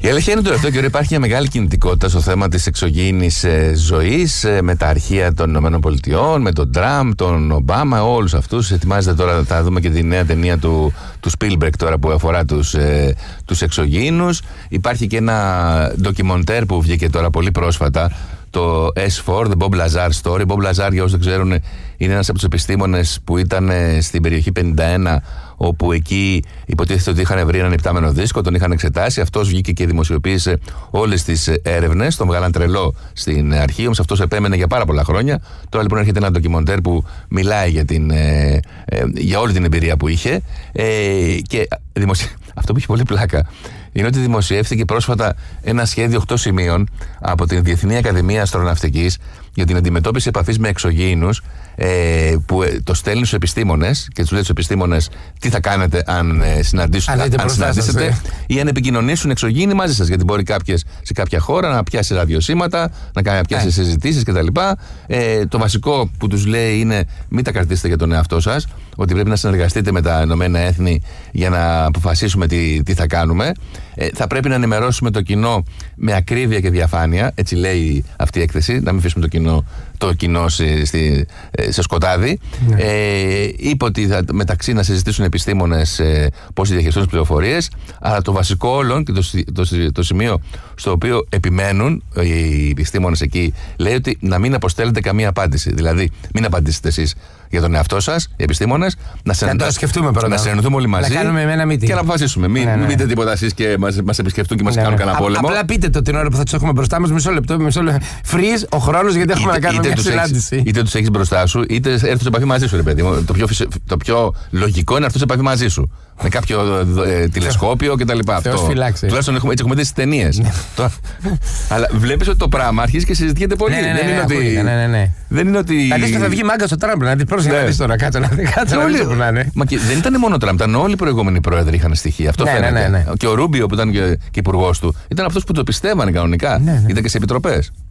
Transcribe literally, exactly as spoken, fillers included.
Η αλήθεια είναι ότι αυτό καιρό υπάρχει μια μεγάλη κινητικότητα στο θέμα της εξωγήινης ε, ζωής, ε, με τα αρχεία των ΗΠΑ, με τον Τραμπ, τον Ομπάμα, όλους αυτούς. Ετοιμάζεται τώρα, θα δούμε και τη νέα ταινία του, του Spielberg τώρα που αφορά τους, ε, τους εξωγήινους. Υπάρχει και ένα ντοκιμοντέρ που βγήκε τώρα πολύ πρόσφατα, το ες φορ, The Bob Lazar Story. Bob Lazar, για όσους δεν ξέρουν, είναι ένας από τους επιστήμονες που ήταν στην περιοχή πενήντα ένα, όπου εκεί υποτίθεται ότι είχαν βρει έναν υπτάμενο δίσκο, τον είχαν εξετάσει. Αυτός βγήκε και δημοσιοποίησε όλες τις έρευνες. Τον βγάλαν τρελό στην αρχή, όμως αυτός επέμενε για πάρα πολλά χρόνια. Τώρα λοιπόν έρχεται ένα ντοκιμοντέρ που μιλάει για, την, ε, ε, για όλη την εμπειρία που είχε. Ε, και δημοσι... αυτό που έχει πολύ πλάκα είναι ότι δημοσιεύθηκε πρόσφατα ένα σχέδιο οκτώ σημείων από την Διεθνή Ακαδημία Αστροναυτικής για την αντιμετώπιση επαφής με εξωγήινους, ε, που ε, το στέλνει στους επιστήμονες και τους λέει στους επιστήμονες τι θα κάνετε αν, ε, συναντήσουν, αν, αν συναντήσετε σας, ε. ή αν επικοινωνήσουν εξωγήινοι μαζί σας. Γιατί μπορεί κάποιες σε κάποια χώρα να πιάσει ραδιοσύματα, να κάνει να πιάσει συζητήσεις κτλ. Ε, το βασικό που τους λέει είναι μην τα κρατήσετε για τον εαυτό σας, ότι πρέπει να συνεργαστείτε με τα Ηνωμένα Έθνη για να αποφασίσουμε τι, τι θα κάνουμε. Ε, θα πρέπει να ενημερώσουμε το κοινό με ακρίβεια και διαφάνεια, έτσι λέει αυτή η έκθεση, να μην αφήσουμε το κοινό, το κοινό σε, στη, σε σκοτάδι. Ναι. Ε, είπε ότι θα, μεταξύ να συζητήσουν επιστήμονες ε, πώς διαχειριστούν τις πληροφορίες, αλλά το βασικό όλων και το, το, το σημείο στο οποίο επιμένουν οι επιστήμονες εκεί, λέει ότι να μην αποστέλλετε καμία απάντηση. Δηλαδή, μην απαντήσετε εσείς για τον εαυτό σας, οι επιστήμονες, να συνεννοηθούμε όλοι μαζί και να αποφασίσουμε. Μην ναι, ναι. πείτε τίποτα εσείς και μας, μας επισκεφτούν και μας ναι, κάνουν ναι. κανένα πόλεμο. Απλά πείτε το την ώρα που θα τους έχουμε μπροστά μας, μισό λεπτό, μισό λεπτό. Freeze ο χρόνος, γιατί έχουμε είτε, να κάνουμε μια συνάντηση. Είτε τους έχεις μπροστά σου, είτε έρθουν σε επαφή μαζί σου, ρε παιδί μου. Το πιο, το πιο λογικό είναι αυτό σε επαφή μαζί σου. Με κάποιο ε, τηλεσκόπιο κτλ. Τουλάχιστον έτσι έχουμε δει στις ταινίες. Αλλά βλέπεις ότι το πράγμα αρχίζει και συζητιέται πολύ. Δεν είναι ότι. Αντίστοιχα θα βγει μάγκα στο Τραμπ, να δει πρόσεχε να δει τώρα, κάτσε να δει. Μα δεν ήταν μόνο ο Τραμπ, ήταν όλοι οι προηγούμενοι πρόεδροι είχαν στοιχεία. Αυτό φαίνεται. Και ο Ρούμπιο που ήταν και υπουργός του ήταν αυτός που το πιστεύανε κανονικά. Ήταν και σε επιτροπές.